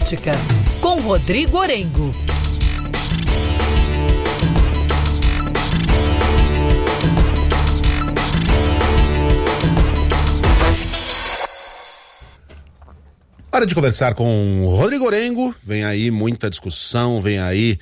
Política, com Rodrigo Orengo. Hora de conversar com o Rodrigo Orengo. Vem aí muita discussão, vem aí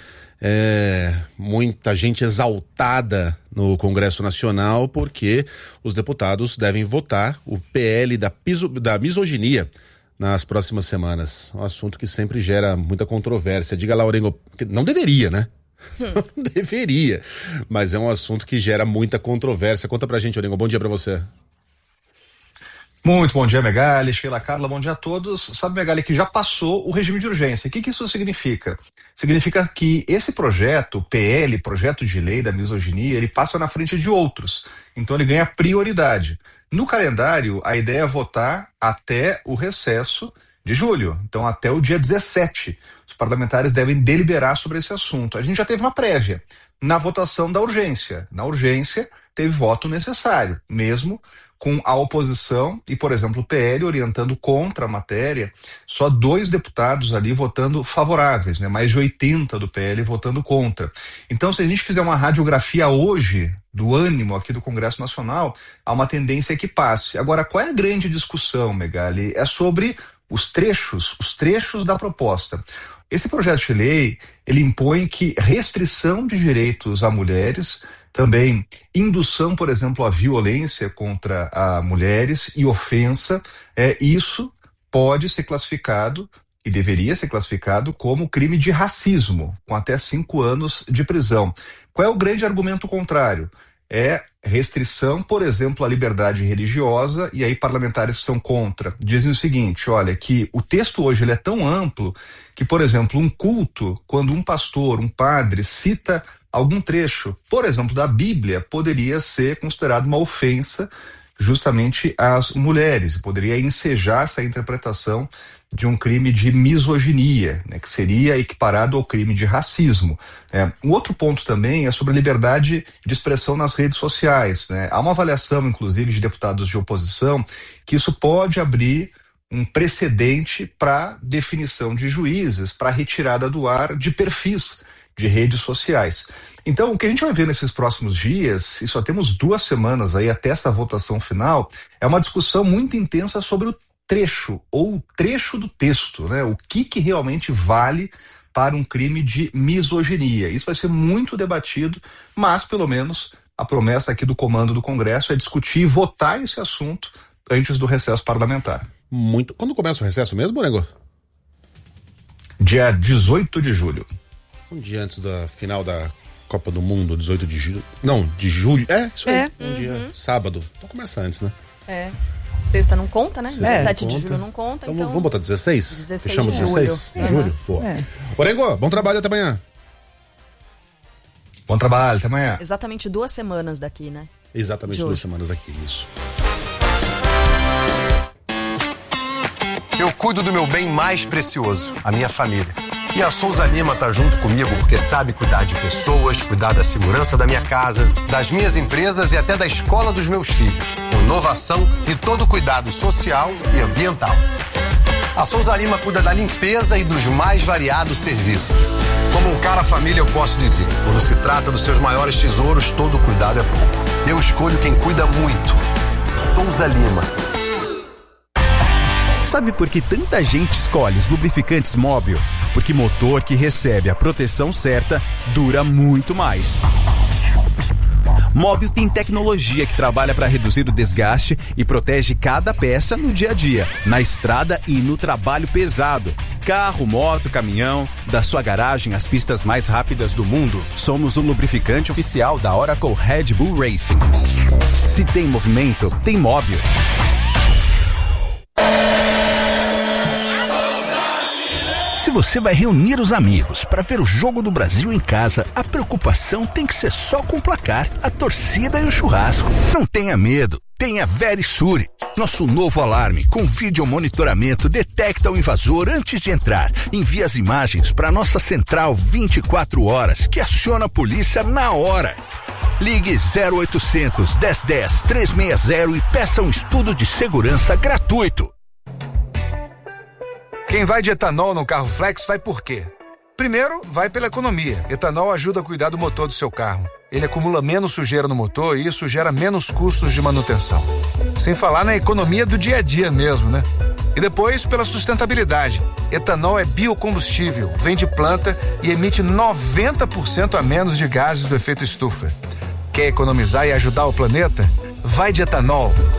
muita gente exaltada no Congresso Nacional, porque os deputados devem votar o PL da misoginia nas próximas semanas. Um assunto que sempre gera muita controvérsia. Diga lá, Orengo, não deveria, né? Não deveria, mas é um assunto que gera muita controvérsia. Conta pra gente, Orengo. Bom dia pra você. Muito bom dia, Megali, Sheila, Carla, bom dia a todos. Sabe, Megali, que já passou o regime de urgência. O que isso significa? Significa que esse projeto, PL, projeto de lei da misoginia, ele passa na frente de outros. Então ele ganha prioridade. No calendário, a ideia é votar até o recesso de julho. Então até o dia 17. Os parlamentares devem deliberar sobre esse assunto. A gente já teve uma prévia na votação da urgência. Na urgência, teve voto necessário, mesmo com a oposição e, por exemplo, o PL orientando contra a matéria, só 2 deputados ali votando favoráveis, né? Mais de 80 do PL votando contra. Então, se a gente fizer uma radiografia hoje do ânimo aqui do Congresso Nacional, há uma tendência que passe. Agora, qual é a grande discussão, Megali? É sobre os trechos da proposta. Esse projeto de lei, ele impõe que restrição de direitos a mulheres, também indução, por exemplo, à violência contra mulheres e ofensa, isso pode ser classificado e deveria ser classificado como crime de racismo, com até 5 anos de prisão. Qual é o grande argumento contrário? É restrição, por exemplo, à liberdade religiosa, e aí parlamentares que são contra dizem o seguinte, olha, que o texto hoje ele é tão amplo que, por exemplo, um culto, quando um pastor, um padre cita algum trecho, por exemplo, da Bíblia, poderia ser considerado uma ofensa justamente às mulheres, poderia ensejar essa interpretação de um crime de misoginia, né, que seria equiparado ao crime de racismo. Um outro ponto também é sobre a liberdade de expressão nas redes sociais, né? Há uma avaliação, inclusive, de deputados de oposição, que isso pode abrir um precedente para definição de juízes, para retirada do ar de perfis de redes sociais. Então, o que a gente vai ver nesses próximos dias, e só temos 2 semanas aí até essa votação final, é uma discussão muito intensa sobre o trecho, ou o trecho do texto, né? O que realmente vale para um crime de misoginia. Isso vai ser muito debatido, mas pelo menos a promessa aqui do comando do Congresso é discutir e votar esse assunto antes do recesso parlamentar. Quando começa o recesso mesmo, Orengo? Dia 18 de julho. Um dia antes da final da Copa do Mundo, 18 de julho. Não, de julho. Isso aí. Um dia, sábado. Então começa antes, né? Sexta não conta, né? 17 não de conta. julho não conta, então... então... Vamos botar 16? 16 Fechamos de 16? Julho? Boa. Orengo, bom trabalho, até amanhã. Bom trabalho, até amanhã. Exatamente 2 semanas daqui, né? Exatamente 2 semanas daqui, isso. Eu cuido do meu bem mais precioso, a minha família. E a Souza Lima tá junto comigo porque sabe cuidar de pessoas, cuidar da segurança da minha casa, das minhas empresas e até da escola dos meus filhos. Com inovação e todo cuidado social e ambiental. A Souza Lima cuida da limpeza e dos mais variados serviços. Como um cara família, eu posso dizer, quando se trata dos seus maiores tesouros, todo cuidado é pouco. Eu escolho quem cuida muito. Souza Lima. Sabe por que tanta gente escolhe os lubrificantes Móbil? Porque motor que recebe a proteção certa dura muito mais. Móbil tem tecnologia que trabalha para reduzir o desgaste e protege cada peça no dia a dia, na estrada e no trabalho pesado. Carro, moto, caminhão, da sua garagem às pistas mais rápidas do mundo, somos o lubrificante oficial da Oracle Red Bull Racing. Se tem movimento, tem Móbil. Se você vai reunir os amigos para ver o Jogo do Brasil em casa, a preocupação tem que ser só com o placar, a torcida e o churrasco. Não tenha medo, tenha Verisure. Nosso novo alarme com vídeo monitoramento detecta o invasor antes de entrar. Envia as imagens para nossa central 24 horas, que aciona a polícia na hora. Ligue 0800 1010 360 e peça um estudo de segurança gratuito. Quem vai de etanol no carro flex vai por quê? Primeiro, vai pela economia. Etanol ajuda a cuidar do motor do seu carro. Ele acumula menos sujeira no motor e isso gera menos custos de manutenção. Sem falar na economia do dia a dia mesmo, né? E depois, pela sustentabilidade. Etanol é biocombustível, vem de planta e emite 90% a menos de gases do efeito estufa. Quer economizar e ajudar o planeta? Vai de etanol.